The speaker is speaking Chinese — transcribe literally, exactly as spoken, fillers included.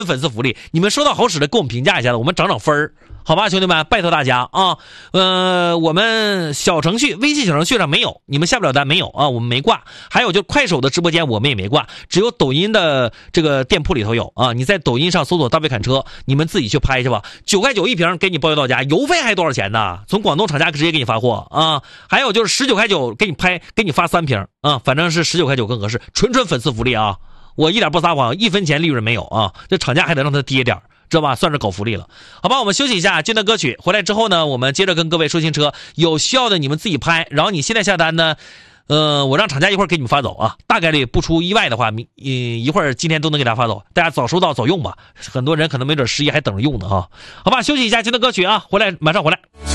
粉丝福利，你们收到好使的给我们评价一下子，我们涨涨分儿，好吧，兄弟们，拜托大家啊。呃，我们小程序微信小程序上没有，你们下不了单没有啊，我们没挂。还有就快手的直播间我们也没挂，只有抖音的这个店铺里头有啊。你在抖音上搜索大飞侃车，你们自己去拍去吧。九块九一瓶给你包邮到家，邮费还多少钱呢？从广东厂家直接给你发货啊。还有就是十九块九给你拍，给你发三瓶啊，反正是十九块九更合适，纯纯粉丝福利啊。我一点不撒谎，一分钱利润没有啊！这厂家还得让它跌点，知道吧？算是搞福利了，好吧？我们休息一下，这段歌曲回来之后呢，我们接着跟各位说新车，有需要的你们自己拍，然后你现在下单呢，呃，我让厂家一会儿给你们发走啊，大概率不出意外的话，明呃一会儿今天都能给大家发走，大家早收到早用吧，很多人可能没准十一还等着用呢哈，好吧？休息一下，这段歌曲啊，回来马上回来。